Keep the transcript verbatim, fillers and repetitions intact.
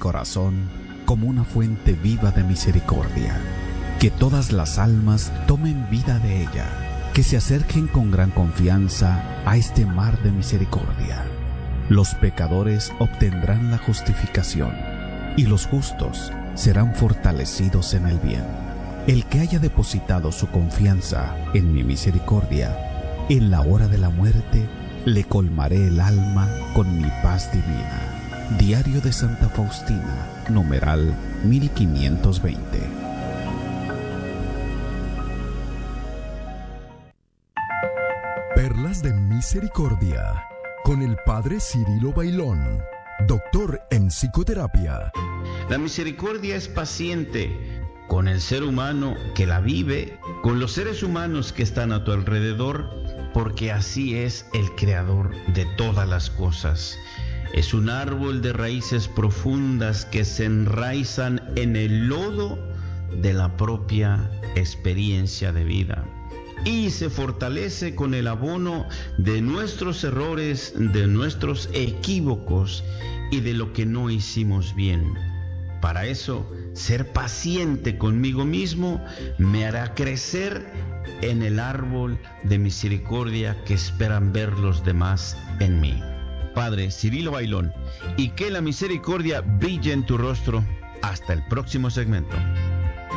corazón como una fuente viva de misericordia. Que todas las almas tomen vida de ella, que se acerquen con gran confianza a este mar de misericordia. Los pecadores obtendrán la justificación y los justos serán fortalecidos en el bien. El que haya depositado su confianza en mi misericordia, en la hora de la muerte, le colmaré el alma con mi paz divina. Diario de Santa Faustina, numeral mil quinientos veinte. Perlas de Misericordia, con el Padre Cirilo Bailón, doctor en psicoterapia. La misericordia es paciente con el ser humano que la vive, con los seres humanos que están a tu alrededor, porque así es el creador de todas las cosas. Es un árbol de raíces profundas que se enraizan en el lodo de la propia experiencia de vida y se fortalece con el abono de nuestros errores, de nuestros equívocos y de lo que no hicimos bien. Para eso, ser paciente conmigo mismo me hará crecer en el árbol de misericordia que esperan ver los demás en mí. Padre Cirilo Bailón, y que la misericordia brille en tu rostro. Hasta el próximo segmento.